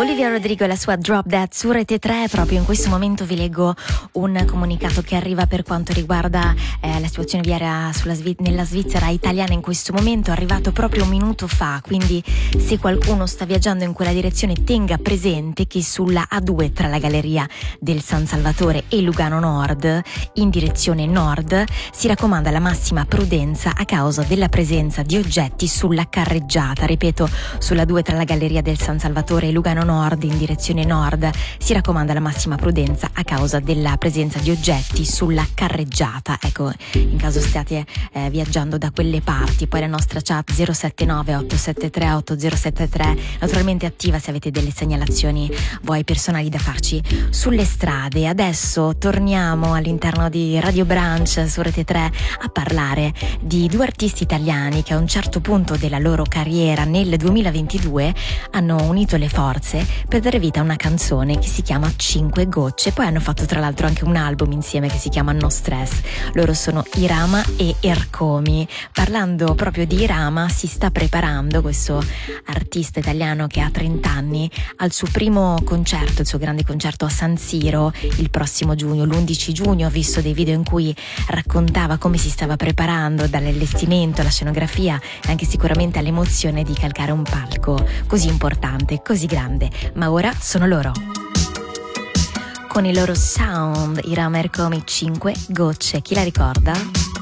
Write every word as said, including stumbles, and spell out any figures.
Olivia Rodrigo e la sua Drop Dead su Rete tre. Proprio in questo momento vi leggo un comunicato che arriva per quanto riguarda eh, la situazione viaria sulla Svi- nella Svizzera italiana in questo momento. È arrivato proprio un minuto fa, quindi se qualcuno sta viaggiando in quella direzione tenga presente che sulla A due tra la galleria del San Salvatore e Lugano Nord in direzione nord si raccomanda la massima prudenza a causa della presenza di oggetti sulla carreggiata. Ripeto, sulla A due tra la galleria del San Salvatore e Lugano Nord in direzione nord si raccomanda la massima prudenza a causa della presenza di oggetti sulla carreggiata. Ecco, in caso stiate eh, viaggiando da quelle parti. Poi la nostra chat zero sette nove otto sette tre otto zero sette tre naturalmente attiva se avete delle segnalazioni voi personali da farci sulle strade. Adesso torniamo all'interno di Radio Branch su Rete tre a parlare di due artisti italiani che a un certo punto della loro carriera nel duemilaventidue hanno unito le forze per dare vita a una canzone che si chiama Cinque Gocce. Poi hanno fatto tra l'altro anche un album insieme che si chiama No Stress. Loro sono Irama e Ercomi. Parlando proprio di Irama, si sta preparando, questo artista italiano che ha trenta anni, al suo primo concerto, il suo grande concerto a San Siro il prossimo giugno, l'undici giugno. Ho visto dei video in cui raccontava come si stava preparando, dall'allestimento alla scenografia e anche sicuramente all'emozione di calcare un palco così importante, così grande. Ma ora sono loro con il loro sound. Irama e Ercomi, Cinque Gocce. Chi la ricorda?